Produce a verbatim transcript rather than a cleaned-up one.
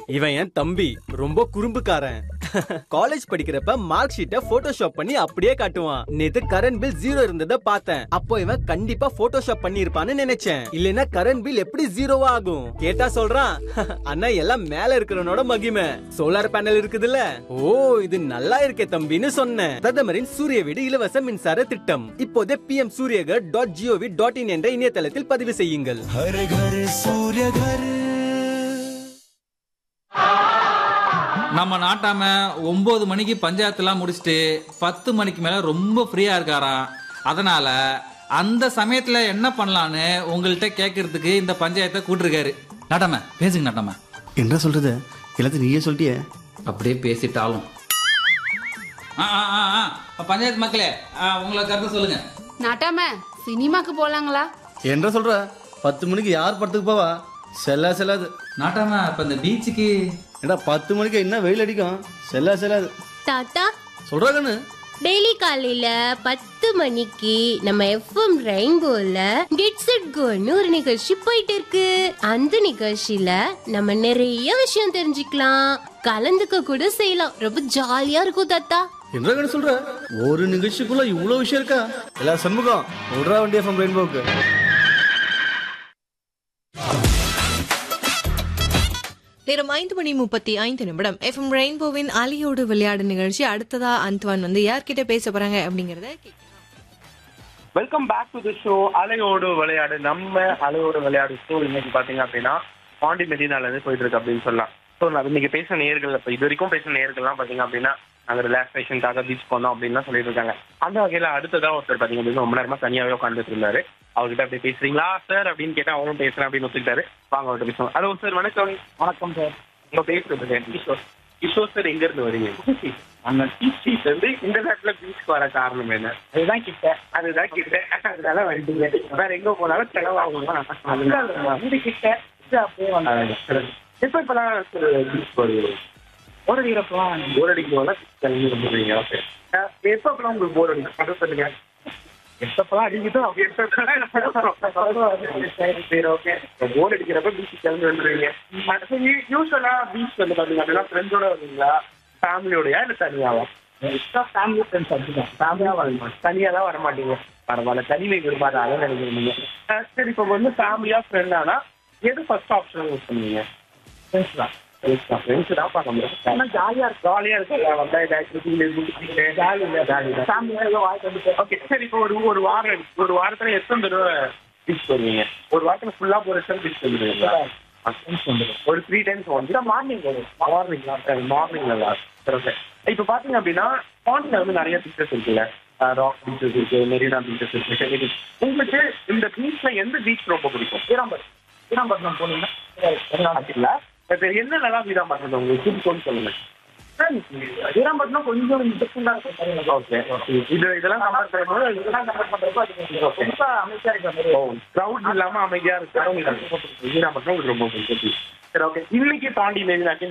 இவன் என் தம்பி, ரொம்ப குறும்புக்காரன். காலேஜ் படிக்கிறப்ப மார்க் ஷீட்டை போட்டோஷாப் பண்ணி அப்படியே காட்டுவான். நேத்து கரண்ட் பில் ஜீரோ இருந்ததை பார்த்தேன். அப்போ இவன் கண்டிப்பா போட்டோஷாப் பண்ணி இருப்பான்னு நினைச்சேன். இல்லனா கரண்ட் பில் எப்படி ஜீரோவா ஆகும்? கேட்டா சொல்றான், அண்ணா எல்லாம் மேல இருக்கிறவனோட மகிமை, சோலார் பேனல் இருக்குதுல்ல. ஓ, இது நல்லா இருக்கே தம்பின்னு சொன்னேன். பிரதமரின் சூரிய வீடு இலவச மின்சார திட்டம் இப்போதே B M Surya Ghar dot gov dot in என்ற இணையதளத்தில் பதிவு செய்யுங்கள். हर घर सूर्य घर. நம்ம நாட்டாம ஒன்பது மணிக்கு பஞ்சாயத்துலாம் முடிச்சுட்டு பத்து மணிக்கு மேல ரொம்ப ஃப்ரீயா இருக்காராம். அதனால அந்த சமயத்துல என்ன பண்ணலான்னு உங்கள்கிட்ட கேட்கறதுக்கு இந்த பஞ்சாயத்தை கூட்டிருக்காரு. நாட்டாம பேசுங்க. நாட்டாம என்ன சொல்றது, எல்லாத்தையும் நீயே சொல்லிட்டியே. அப்படியே பேசிட்டாலும் பஞ்சாயத்து மக்களே, உங்களை கருத்து சொல்லுங்க. நாட்டாம சினிமாக்கு போலாங்களா? என்ன சொல்ற, பத்து மணிக்கு யார் படத்துக்கு போவா? செல்லா செல்லாது. நாட்டாம இப்ப இந்த பீச்சுக்கு ஏடா பத்து மணிக்கு என்ன வெயில் அடிக்கும், செல்லா செல்லாது. தாத்தா சொல்றா கண்ணு, டெய்லி காலையில பத்து மணிக்கு நம்ம எஃப்எம் ரெயின்போல கெட்ஸ் இட் கோன்னு ஒரு நிகழ்ச்சி போயிட்டு இருக்கு. அந்த நிகழ்ச்சியில நம்ம நிறைய விஷயம் தெரிஞ்சுக்கலாம், கலந்துக்க கூட செய்யலாம். ரொம்ப ஜாலியா இருக்கும் தாத்தா. என்ன கண்ணு சொல்ற, ஒரு நிகழ்ச்சிக்குள்ள இவ்வளவு விஷயம் இருக்கா? எல்லா சண்முகம் விடுறா வண்டி எஃப்எம் ரெயின்போக்கு. நேரம் ஐந்து மணி முப்பத்தி ஐந்து நிமிடம். எஃப்எம் ரெயின்போவின் அலியோடு விளையாடு நிகழ்ச்சி. அடுத்ததா அந்த்வான் வந்து யார்கிட்ட பேச போறாங்க அப்படிங்கறத welcome back to the show அலையோடு விளையாடு. நம்ம அலையோடு விளையாடு ஷோ இன்னைக்கு பாத்தீங்க அப்படின்னா பாண்டி மெரினால இருந்து போயிட்டு இருக்கு அப்படின்னு சொல்லலாம். ஸோ நான் இன்னைக்கு பேசுற நேர்கள், இப்போ இது வரைக்கும் பேசுற நேர்கள்லாம் பாத்தீங்க அப்படின்னா நாங்க ரிலாக்ஸேஷனுக்காக பீச் போனோம் அப்படின்னு சொல்லிட்டு இருக்காங்க. அந்த வகையில அடுத்ததா ஒருத்தர் பாத்தீங்க அப்படின்னா ரொம்ப நேரமா தனியாவே உட்காந்துட்டு இருந்தாரு. அவர்கிட்ட அப்படி பேசுறீங்களா சார் அப்படின்னு கேட்டா அவரும் பேசுறேன் அப்படின்னு ஒத்துக்கிட்டாரு. வாங்க அவர்கிட்ட பேசுவோம். ஹலோ சார், வணக்கம். வணக்கம் சார், உங்க பேசுறது கிஷோர். கிஷோர் சார் எங்க இருந்து வரீங்க? அந்த பீச் வந்து இந்த நேரத்துல பீச்சுக்கு வர காரணம் என்ன? அதுதான் கிட்ட அதுதான் கிட்ட அதனால வந்துட்டீங்க. வேற எங்க போனாலும் செலவாகுமா? அதுதான் கிட்ட அப்படியே வந்தாங்க. இப்ப இப்பெல்லாம் பீச் போறீங்க? போர் அடிக்கிறப்பெல்லாம் போர் அடிக்கிறவங்க கிளம்பி ஓகே. எப்பப்பெல்லாம் உங்களுக்கு போர் அடிக்கும் அதை சொல்லுங்க. எப்பப்பெல்லாம் அடிக்கிட்டோம் அப்படி சரி ஓகே. போர் அடிக்கிறப்ப பீச் கிளம்பி வந்துடுவீங்க. யூஸ்வலா பீச் வந்து பாத்தீங்க அப்படின்னா ஃப்ரெண்ட்ஸோட வருவீங்களா, ஃபேமிலியோடயா இல்லை தனியாவா? ஃபேமிலி ஃப்ரெண்ட்ஸ் அப்படிதான். ஃபேமிலியா வர தனியா தான் வர மாட்டீங்க. பரவாயில்ல, தனிமை விரும்பாத நினைக்கிறீங்க. சரி, இப்போ வந்து ஃபேமிலியா ஃப்ரெண்டானா எது ஃபர்ஸ்ட் ஆப்ஷன் யூஸ் பண்ணுவீங்க? ஃப்ரெண்ட்ஸ் தான். ஜாலியா இருக்கு ஜாலியா இருக்கு சரி, இப்போ ஒரு ஒரு வாரம் ஒரு வாரத்துல எத்தனை தடவை பீச் போடுவீங்க? ஒரு வாரத்துல ஃபுல்லா போற பீச் போடுவீங்களா? ஒரு த்ரீ டைம்ஸ் வந்து மார்னிங் மார்னிங் மார்னிங்ல. இப்ப பாத்தீங்க அப்படின்னா பாண்டில வந்து நிறைய பீச்சஸ் இருக்குல்ல, ராக் பீச்சஸ் இருக்கு, மெரினா பீச்சஸ் இருக்கு. உங்களுக்கு இந்த பீச்ல எந்த பீச் ரொம்ப பிடிக்கும்? வீராம்பட் வீராம்பட்டினம் போனீங்கன்னா என்னென்னலாம் வீராம்பட்டினம் உங்களுக்கு பிடிக்கும்னு சொல்லுங்க. வீராம்பட்டினம் கொஞ்சம் ஓகே. இது இதெல்லாம் கம்பேர் பண்ணும்போது இதெல்லாம் கம்பேர் பண்றப்போ ரொம்ப அமைதியா இருக்கிற கிரௌட் இல்லாம அமைதியா இருக்கு. வீராம்பட்டினம் உங்களுக்கு ரொம்ப பிடிக்கும். சரி ஓகே. இன்னைக்கு பாண்டி மெரினாக்கு